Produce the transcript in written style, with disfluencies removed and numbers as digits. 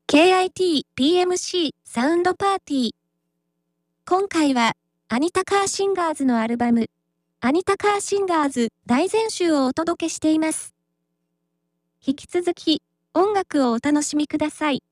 KIT PMC サウンドパーティー。今回は、アニタカーシンガーズのアルバム、アニタカーシンガーズ大全集をお届けしています。引き続き、音楽をお楽しみください。